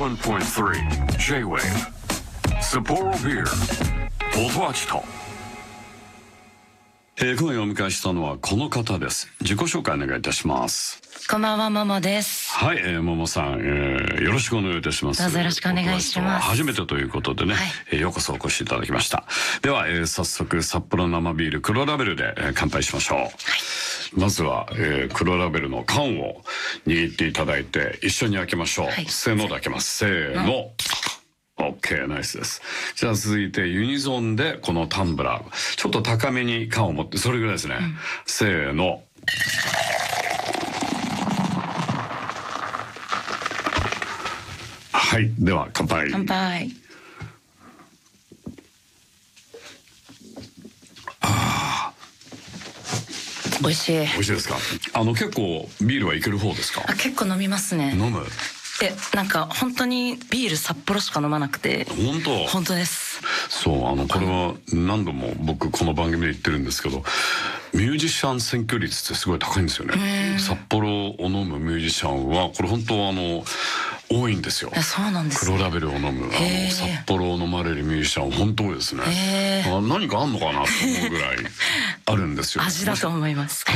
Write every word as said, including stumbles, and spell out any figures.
セブンポイントスリー J-Wave Sapporo Beer 音味とえー、今夜お迎えしたのはこの方です。自己紹介お願いいたします。 こんばんは、ももです。 はい、えー、ももさん、えー、よろしくお願いいたします。 どうぞよろしくお願いします。 初めてということでね、はい、えー、ようこそお越しいただきました。では、えー、早速札幌生ビール黒ラベルで、えー、乾杯しましょう。はい、まずは、えー、黒ラベルの缶を握っていただいて一緒に開けましょう。はい、せーので開けます。せーの。OK、ナイスです。じゃあ続いてユニゾンでこのタンブラーちょっと高めに缶を持ってそれぐらいですね、うん、せーの。はい、では乾杯。 乾杯。 あー、美味しい。 美味しいですか。あの結構ビールはいける方ですか。 あ、結構飲みますね。 飲む。 え、なんか本当にビール札幌しか飲まなくて。 本当。 本当です。 そう、あのこれは何度も僕この番組で言ってるんですけど、ミュージシャン選挙率ってすごい高いんですよね。札幌を飲むミュージシャンはこれ本当あの多いんですよ。 そうなんです、 ね、黒ラベルを飲むあの札幌を飲まれるミュージシャンは本当多いですね。何かあんのかなと思うぐらいあるんですよ。 味だと思います。